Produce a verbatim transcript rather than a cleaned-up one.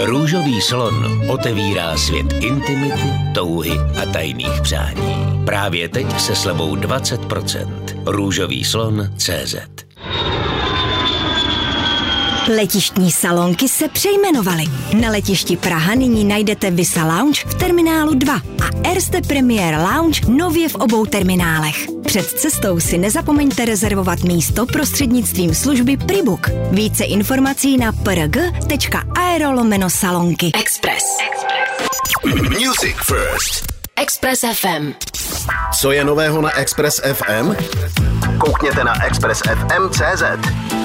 Růžový slon otevírá svět intimity, touhy a tajných přání. Právě teď se slevou dvacet procent. Růžový slon tečka cé zet. Letištní salonky se přejmenovaly. Na letišti Praha nyní najdete Visa Lounge v terminálu dva a Erste Premier Lounge nově v obou terminálech. Před cestou si nezapomeňte rezervovat místo prostřednictvím služby Pribook. Více informací na prg tečka aero lomeno salonky. Express. Music First. Express ef em. Co je nového na Express ef em? Koukněte na express ef em tečka cé zet.